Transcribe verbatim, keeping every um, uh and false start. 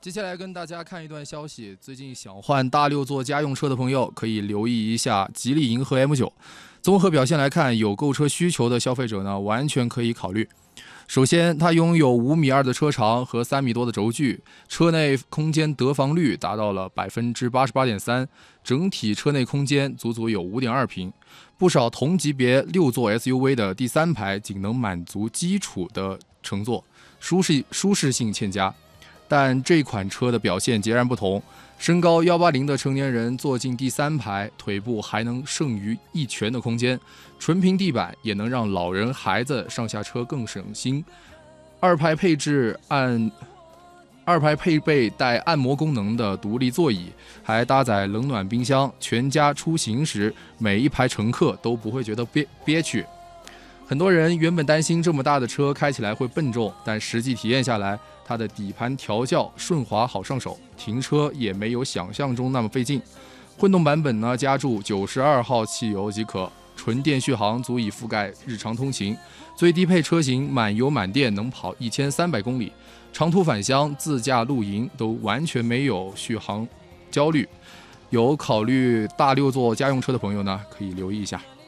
接下来跟大家看一段消息，最近想换大六座家用车的朋友可以留意一下吉利银河 M 九。综合表现来看，有购车需求的消费者呢，完全可以考虑。首先，它拥有五米二的车长和三米多的轴距，车内空间得房率达到了百分之八十八点三，整体车内空间足足有五点二平。不少同级别六座 S U V 的第三排仅能满足基础的乘坐，舒适舒适性欠佳。但这款车的表现截然不同，身高一八零的成年人坐进第三排，腿部还能剩余一拳的空间，纯平地板也能让老人孩子上下车更省心。二排配置按二排配备带按摩功能的独立座椅，还搭载冷暖冰箱，全家出行时每一排乘客都不会觉得憋憋屈。很多人原本担心这么大的车开起来会笨重，但实际体验下来，它的底盘调教顺滑好上手，停车也没有想象中那么费劲。混动版本呢，加注九十二号汽油即可，纯电续航足以覆盖日常通勤。最低配车型满油满电能跑一千三百公里，长途返乡、自驾露营都完全没有续航焦虑。有考虑大六座家用车的朋友呢，可以留意一下。